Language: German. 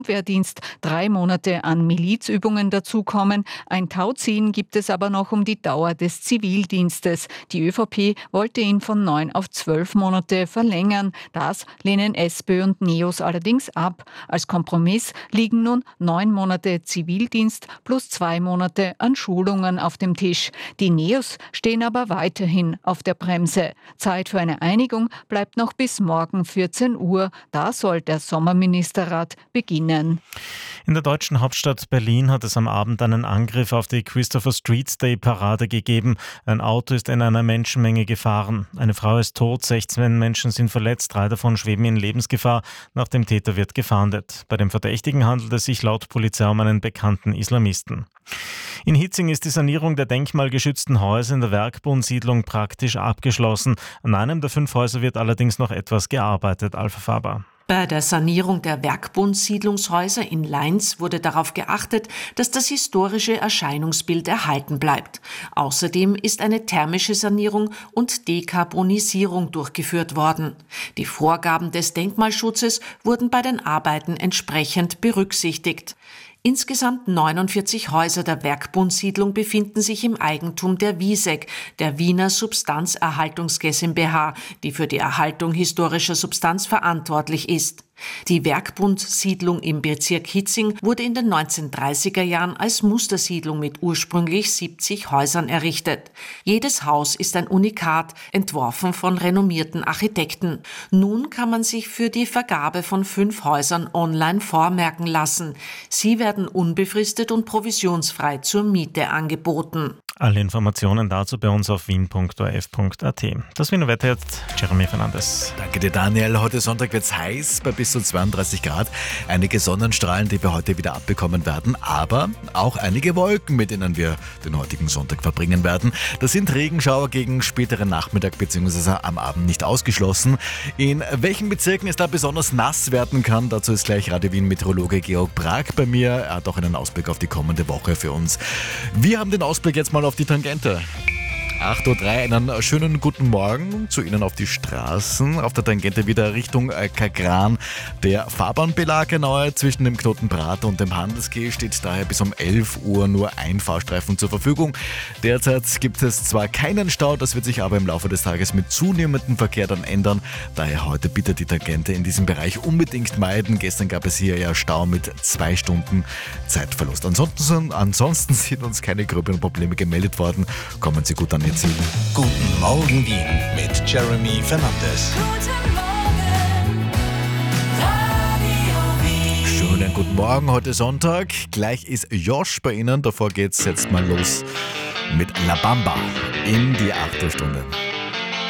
Wehrdienst, 3 Monate an Milizübungen dazukommen. Ein Tauziehen gibt es aber noch um die Dauer des Zivildienstes. Die ÖVP wollte ihn von 9 auf 12 Monate verlängern. Das lehnen SPÖ und NEOS allerdings ab. Als Kompromiss liegen nun 9 Monate Zivildienst plus 2 Monate an Schulungen auf dem Tisch. Die NEOS stehen aber weiterhin auf der Bremse. Zeit für eine Einigung bleibt noch bis morgen 14 Uhr. Da soll der Sommerministerrat beginnen. In der deutschen Hauptstadt Berlin hat es am Abend einen Angriff auf die Christopher Street Day Parade gegeben. Ein Auto ist in einer Menschenmenge gefahren. Eine Frau ist tot, 16 Menschen sind verletzt, 3 davon schweben in Lebensgefahr. Nach dem Täter wird gefahndet. Bei dem Verdächtigen handelt es sich laut Polizei um einen bekannten Islamisten. In Hitzing ist die Sanierung der denkmalgeschützten Häuser in der Werkbundsiedlung praktisch abgeschlossen. An einem der 5 Häuser wird allerdings noch etwas gearbeitet. Alpha Faber. Bei der Sanierung der Werkbund-Siedlungshäuser in Leins wurde darauf geachtet, dass das historische Erscheinungsbild erhalten bleibt. Außerdem ist eine thermische Sanierung und Dekarbonisierung durchgeführt worden. Die Vorgaben des Denkmalschutzes wurden bei den Arbeiten entsprechend berücksichtigt. Insgesamt 49 Häuser der Werkbundsiedlung befinden sich im Eigentum der WISEG, der Wiener Substanzerhaltungs GmbH, die für die Erhaltung historischer Substanz verantwortlich ist. Die Werkbundsiedlung im Bezirk Hitzing wurde in den 1930er Jahren als Mustersiedlung mit ursprünglich 70 Häusern errichtet. Jedes Haus ist ein Unikat, entworfen von renommierten Architekten. Nun kann man sich für die Vergabe von 5 Häusern online vormerken lassen. Sie werden unbefristet und provisionsfrei zur Miete angeboten. Alle Informationen dazu bei uns auf wien.orf.at. Das Wiener Wetter jetzt Jeremy Fernandes. Danke dir, Daniel. Heute Sonntag wird es heiß bei bis zu 32 Grad. Einige Sonnenstrahlen, die wir heute wieder abbekommen werden, aber auch einige Wolken, mit denen wir den heutigen Sonntag verbringen werden. Das sind Regenschauer gegen späteren Nachmittag bzw. am Abend nicht ausgeschlossen. In welchen Bezirken es da besonders nass werden kann, dazu ist gleich Radio Wien Meteorologe Georg Brag bei mir. Er hat auch einen Ausblick auf die kommende Woche für uns. Wir haben den Ausblick jetzt mal auf die Tangente. 8.03 Uhr, einen schönen guten Morgen zu Ihnen auf die Straßen. Auf der Tangente wieder Richtung Kagran. Der Fahrbahnbelag genauer zwischen dem Knoten Prater und dem Handelsquai steht daher bis um 11 Uhr nur ein Fahrstreifen zur Verfügung. Derzeit gibt es zwar keinen Stau, das wird sich aber im Laufe des Tages mit zunehmendem Verkehr dann ändern. Daher heute bitte die Tangente in diesem Bereich unbedingt meiden. Gestern gab es hier ja Stau mit 2 Stunden Zeitverlust. Ansonsten sind uns keine gröberen Probleme gemeldet worden. Kommen Sie gut an Ihr Ziel. Guten Morgen Wien mit Jeremy Fernandes. Guten Morgen, Radio Wien. Schönen guten Morgen, heute Sonntag. Gleich ist Josh bei Ihnen. Davor geht's jetzt mal los mit La Bamba in die 8. Stunde.